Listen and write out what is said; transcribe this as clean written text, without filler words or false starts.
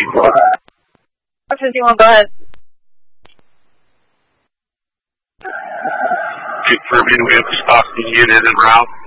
51. Fox 51, go ahead. Confirming we have a Stockton unit en route.